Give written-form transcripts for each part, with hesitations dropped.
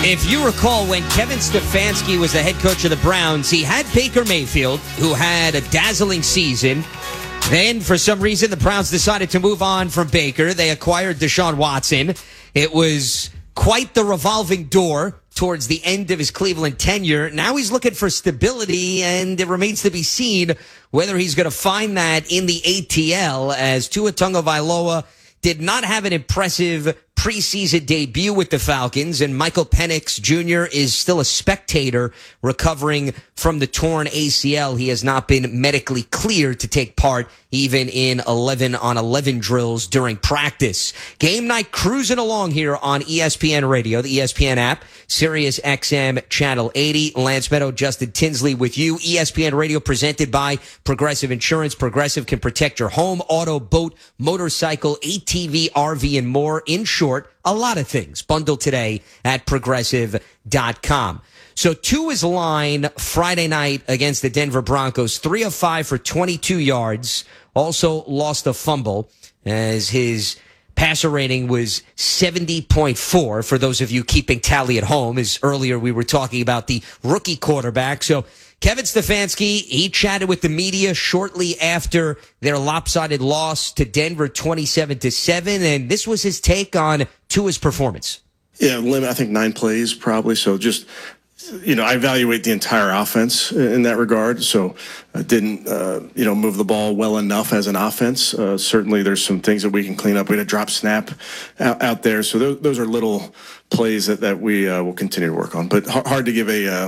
If you recall, when Kevin Stefanski was the head coach of the Browns, he had Baker Mayfield, who had a dazzling season. Then, for some reason, the Browns decided to move on from Baker. They acquired Deshaun Watson. It was quite the revolving door towards the end of his Cleveland tenure. Now he's looking for stability, and it remains to be seen whether he's going to find that in the ATL, as Tua Tagovailoa did not have an impressive preseason debut with the Falcons, and Michael Penix Jr. is still a spectator recovering from the torn ACL. He has not been medically cleared to take part even in 11-on-11 drills during practice. Game night cruising along here on ESPN Radio, the ESPN app, Sirius XM Channel 80. Lance Meadow, Justin Tinsley with you. ESPN Radio presented by Progressive Insurance. Progressive can protect your home, auto, boat, motorcycle, ATV, RV, and more. In short, a lot of things. Bundle today at Progressive.com. So Tua's line Friday night against the Denver Broncos, 3 of 5 for 22 yards. Also lost a fumble as his passer rating was 70.4 for those of you keeping tally at home, as earlier we were talking about the rookie quarterback. So Kevin Stefanski, he chatted with the media shortly after their lopsided loss to Denver 27-7, and this was his take on Tua's performance. Yeah, limit, I think 9 plays probably. So just, I evaluate the entire offense in that regard. So I didn't, move the ball well enough as an offense. Certainly there's some things that we can clean up. We had a drop snap out there. So those are little plays that we will continue to work on. But hard to give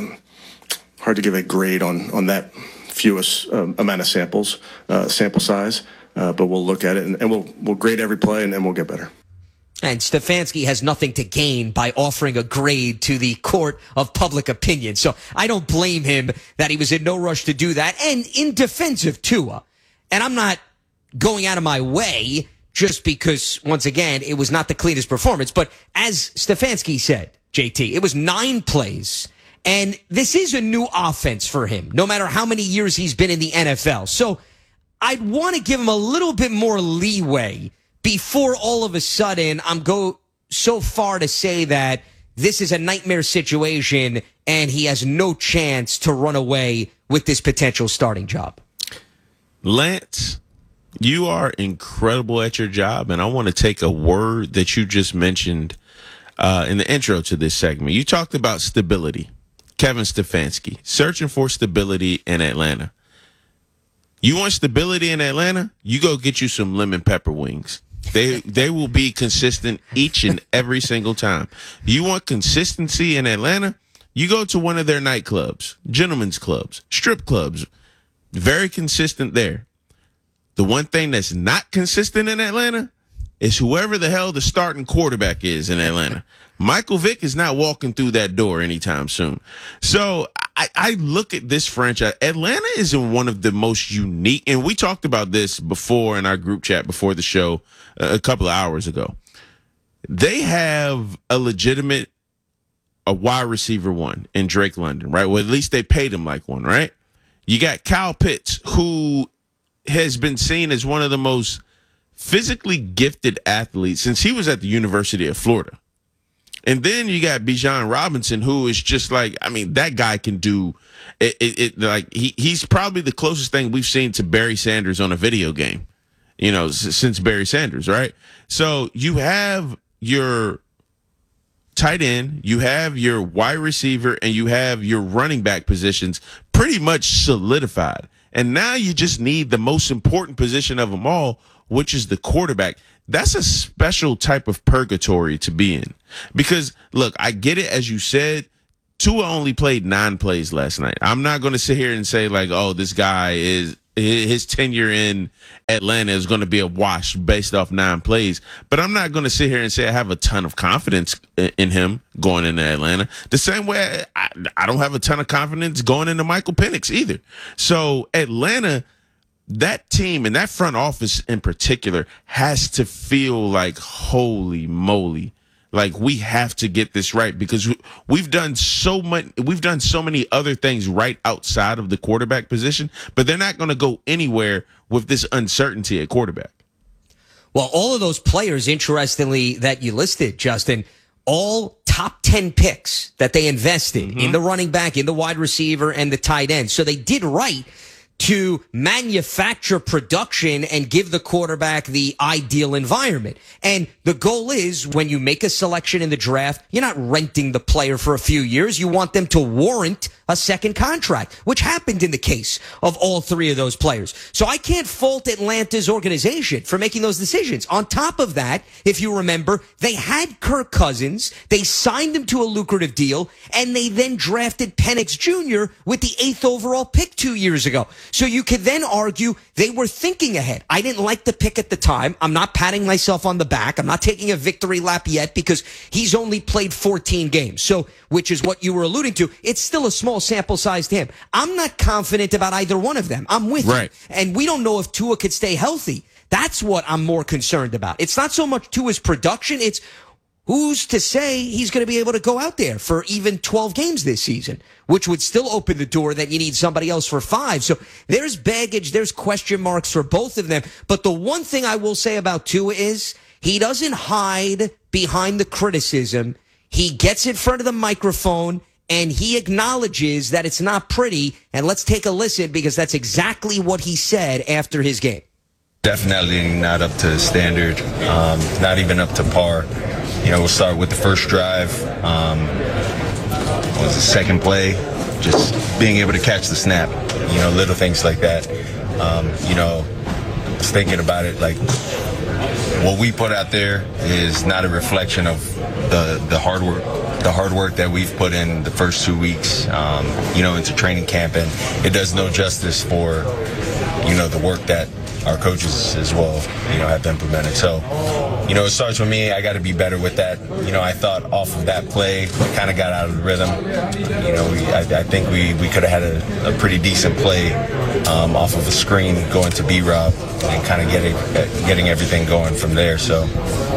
a grade on that fewest amount of sample size. But we'll look at it and we'll grade every play and we'll get better. And Stefanski has nothing to gain by offering a grade to the court of public opinion. So I don't blame him that he was in no rush to do that. And in defense of Tua, and I'm not going out of my way just because, once again, it was not the cleanest performance. But as Stefanski said, JT, it was 9 plays. And this is a new offense for him, no matter how many years he's been in the NFL. So I'd want to give him a little bit more leeway before all of a sudden I'm go so far to say that this is a nightmare situation and he has no chance to run away with this potential starting job. Lance, you are incredible at your job, and I want to take a word that you just mentioned in the intro to this segment. You talked about stability. Kevin Stefanski, searching for stability in Atlanta. You want stability in Atlanta? You go get you some lemon pepper wings. They will be consistent each and every single time. You want consistency in Atlanta? You go to one of their nightclubs, gentlemen's clubs, strip clubs. Very consistent there. The one thing that's not consistent in Atlanta is whoever the hell the starting quarterback is in Atlanta. Michael Vick is not walking through that door anytime soon. So I look at this franchise. Atlanta is in one of the most unique, and we talked about this before in our group chat before the show a couple of hours ago. They have a wide receiver one in Drake London, right? Well, at least they paid him like one, right? You got Kyle Pitts, who has been seen as one of the most physically gifted athletes since he was at the University of Florida. And then you got Bijan Robinson, who is just like, that guy can do it. Like he's probably the closest thing we've seen to Barry Sanders on a video game, since Barry Sanders, right? So you have your tight end, you have your wide receiver, and you have your running back positions pretty much solidified. And now you just need the most important position of them all, which is the quarterback. That's a special type of purgatory to be in. Because, look, I get it, as you said, Tua only played 9 plays last night. I'm not going to sit here and say, like, oh, this guy is his tenure in Atlanta is going to be a wash based off 9 plays. But I'm not going to sit here and say I have a ton of confidence in him going into Atlanta. The same way I don't have a ton of confidence going into Michael Penix either. So Atlanta, that team and that front office in particular has to feel like, holy moly, like we have to get this right, because we've done so many other things right outside of the quarterback position, but they're not going to go anywhere with this uncertainty at quarterback. Well, all of those players, interestingly, that you listed, Justin, all top 10 picks that they invested in the running back, in the wide receiver, and the tight end. So they did right to manufacture production and give the quarterback the ideal environment. And the goal is, when you make a selection in the draft, you're not renting the player for a few years. You want them to warrant a second contract, which happened in the case of all three of those players. So I can't fault Atlanta's organization for making those decisions. On top of that, if you remember, they had Kirk Cousins, they signed him to a lucrative deal, and they then drafted Penix Jr. with the 8th overall pick 2 years ago. So you could then argue they were thinking ahead. I didn't like the pick at the time. I'm not patting myself on the back. I'm not taking a victory lap yet because he's only played 14 games. So, which is what you were alluding to. It's still a small sample size to him. I'm not confident about either one of them. I'm with you. And we don't know if Tua could stay healthy. That's what I'm more concerned about. It's not so much Tua's production. It's who's to say he's going to be able to go out there for even 12 games this season, which would still open the door that you need somebody else for 5. So there's baggage, there's question marks for both of them. But the one thing I will say about Tua is he doesn't hide behind the criticism. He gets in front of the microphone and he acknowledges that it's not pretty. And let's take a listen, because that's exactly what he said after his game. Definitely not up to standard, not even up to par. You know, we'll start with the first drive. What was the second play? Just being able to catch the snap. You know, little things like that. You know, I was thinking about it, like what we put out there is not a reflection of the hard work. The hard work that we've put in the first 2 weeks, you know, into training camp, and it does no justice for, you know, the work that our coaches as well, you know, have implemented. So, you know, it starts with me. I got to be better with that. You know, I thought off of that play, we kind of got out of the rhythm. You know, I think we could have had a pretty decent play off of a screen going to B-Rob and kind of getting everything going from there. So,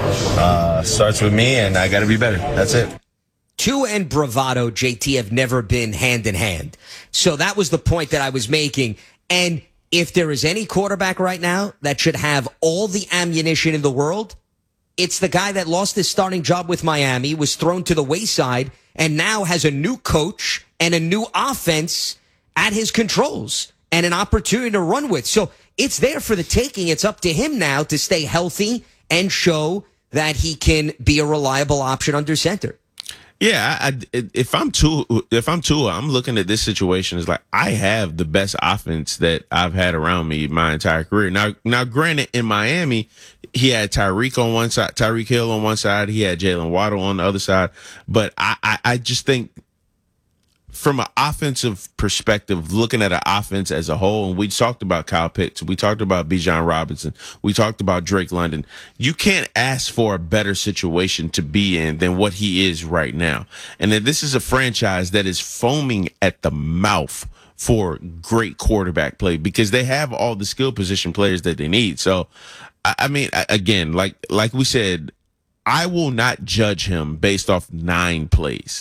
starts with me, and I got to be better. That's it. Tua and bravado, JT, have never been hand in hand. So that was the point that I was making. And if there is any quarterback right now that should have all the ammunition in the world, it's the guy that lost his starting job with Miami, was thrown to the wayside, and now has a new coach and a new offense at his controls and an opportunity to run with. So it's there for the taking. It's up to him now to stay healthy and show that he can be a reliable option under center. Yeah, if I'm Tua, I'm looking at this situation as like, I have the best offense that I've had around me my entire career. Now, granted, in Miami, he had Tyreek Hill on one side, he had Jalen Waddle on the other side. But I just think, from an offensive perspective, looking at an offense as a whole, and we talked about Kyle Pitts, we talked about Bijan Robinson, we talked about Drake London. You can't ask for a better situation to be in than what he is right now. And that this is a franchise that is foaming at the mouth for great quarterback play because they have all the skill position players that they need. So, I mean, again, like we said, I will not judge him based off 9 plays.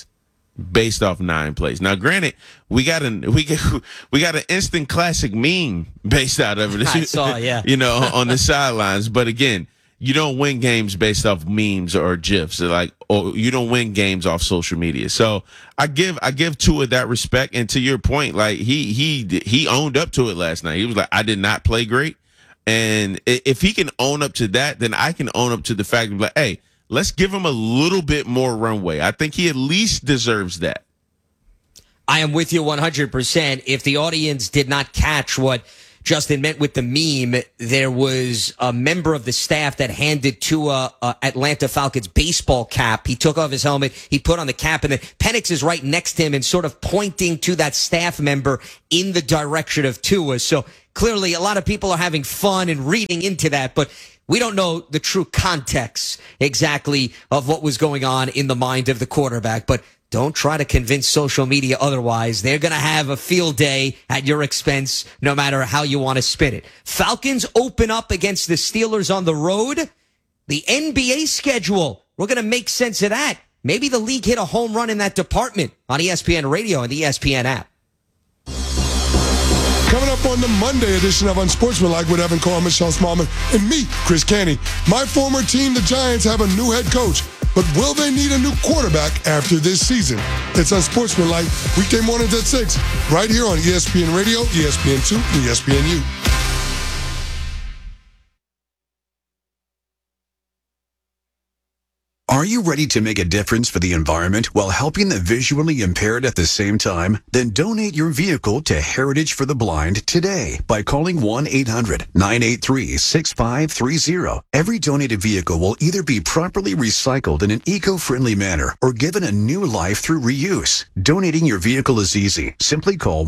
Now, granted, we got an instant classic meme based out of it. I saw, yeah. You know, on the sidelines. But again, you don't win games based off memes or GIFs, or you don't win games off social media. So I give Tua that respect. And to your point, like he owned up to it last night. He was like, I did not play great. And if he can own up to that, then I can own up to the fact of like, hey, let's give him a little bit more runway. I think he at least deserves that. I am with you 100%. If the audience did not catch what Justin meant with the meme, there was a member of the staff that handed to Atlanta Falcons baseball cap. He took off his helmet, he put on the cap, and then Penix is right next to him and sort of pointing to that staff member in the direction of Tua. So clearly a lot of people are having fun and reading into that, but we don't know the true context exactly of what was going on in the mind of the quarterback. But don't try to convince social media otherwise. They're going to have a field day at your expense, no matter how you want to spin it. Falcons open up against the Steelers on the road. The NBA schedule, we're going to make sense of that. Maybe the league hit a home run in that department on ESPN Radio and the ESPN app. Coming up on the Monday edition of Unsportsmanlike with Evan Carr, Michelle Smallman, and me, Chris Canty. My former team, the Giants, have a new head coach. but will they need a new quarterback after this season? It's Unsportsmanlike, weekday mornings at 6, right here on ESPN Radio, ESPN2, and ESPNU. Are you ready to make a difference for the environment while helping the visually impaired at the same time? Then donate your vehicle to Heritage for the Blind today by calling 1-800-983-6530. Every donated vehicle will either be properly recycled in an eco-friendly manner or given a new life through reuse. Donating your vehicle is easy. Simply call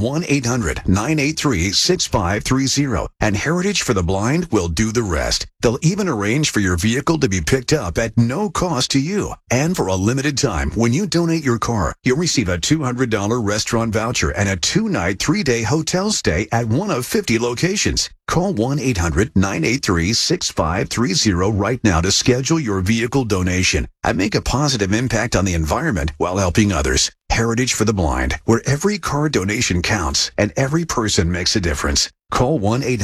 1-800-983-6530 and Heritage for the Blind will do the rest. They'll even arrange for your vehicle to be picked up at no cost to you. And for a limited time, when you donate your car, you'll receive a $200 restaurant voucher and a 2-night, 3-day hotel stay at one of 50 locations. Call 1-800-983-6530 right now to schedule your vehicle donation and make a positive impact on the environment while helping others. Heritage for the Blind, where every car donation counts and every person makes a difference. Call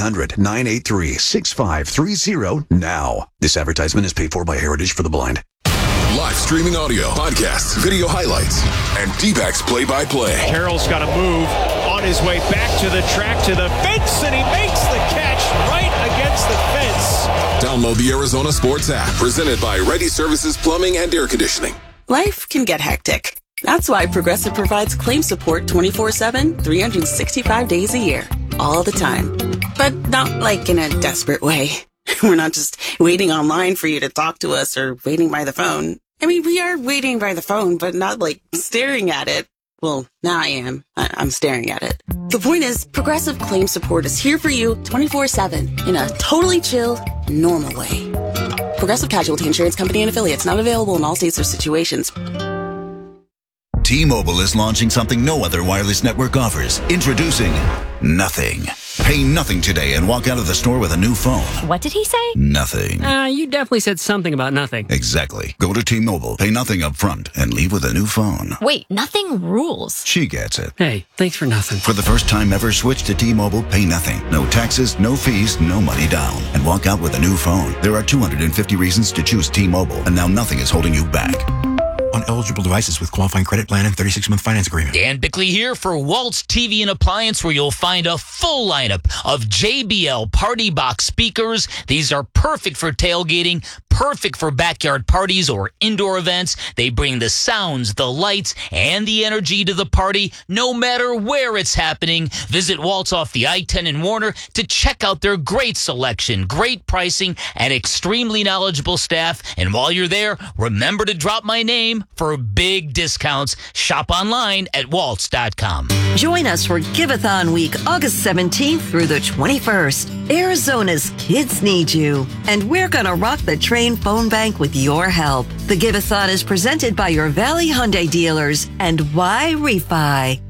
1-800-983-6530 now. This advertisement is paid for by Heritage for the Blind. Live streaming audio, podcasts, video highlights, and D-backs play-by-play. Carroll's got to move on his way back to the track, to the fence, and he makes the catch right against the fence. Download the Arizona Sports app, presented by Ready Services Plumbing and Air Conditioning. Life can get hectic. That's why Progressive provides claim support 24/7, 365 days a year, all the time. But not like in a desperate way. We're not just waiting online for you to talk to us or waiting by the phone. I mean, we are waiting by the phone, but not like staring at it. Well, now I am. I'm staring at it. The point is, Progressive Claim Support is here for you 24/7 in a totally chill, normal way. Progressive Casualty Insurance Company and Affiliates, not available in all states or situations. T-Mobile is launching something no other wireless network offers. Introducing Nothing. Pay nothing today and walk out of the store with a new phone. What did he say? Nothing. You definitely said something about nothing. Exactly. Go to T-Mobile, pay nothing up front, and leave with a new phone. Wait, nothing rules. She gets it. Hey, thanks for nothing. For the first time ever, switch to T-Mobile, pay nothing. No taxes, no fees, no money down. And walk out with a new phone. There are 250 reasons to choose T-Mobile, and now nothing is holding you back. On eligible devices with qualifying credit plan and 36-month finance agreement. Dan Bickley here for Waltz TV and Appliance, where you'll find a full lineup of JBL Party Box speakers. These are perfect for tailgating, perfect for backyard parties or indoor events. They bring the sounds, the lights, and the energy to the party, no matter where it's happening. Visit Waltz off the I-10 in Warner to check out their great selection, great pricing, and extremely knowledgeable staff. And while you're there, remember to drop my name for big discounts. Shop online at waltz.com. Join us for Giveathon Week, August 17th through the 21st. Arizona's kids need you, and we're going to rock the Train phone bank with your help. The Giveathon is presented by your Valley Hyundai dealers and Y Refi.